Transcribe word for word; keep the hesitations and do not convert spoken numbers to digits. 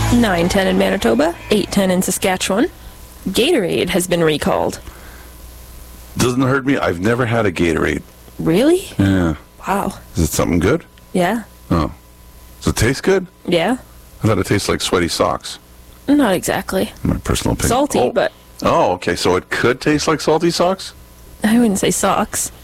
nine ten in Manitoba, eight ten in Saskatchewan. Gatorade has been recalled. Doesn't hurt me. I've never had a Gatorade. Really? Yeah. Wow. Is it something good? Yeah. Oh. Does it taste good? Yeah. I thought it tastes like sweaty socks. Not exactly. My personal opinion. Salty, oh. but... Oh, okay. So it could taste like salty socks? I wouldn't say socks.